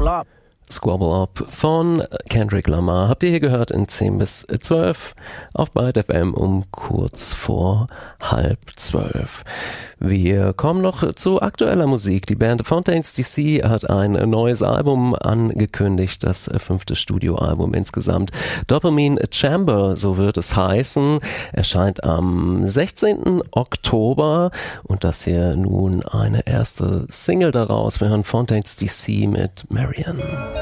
Up. Squabble Up von Kendrick Lamar habt ihr hier gehört in 10 bis 12 auf Byte FM um kurz vor 11:30. Wir kommen noch zu aktueller Musik. Die Band Fontaines DC hat ein neues Album angekündigt, das 5. Studioalbum insgesamt. Dopamine Chamber, so wird es heißen, erscheint am 16. Oktober und das hier nun eine erste Single daraus. Wir hören Fontaines DC mit Marianne.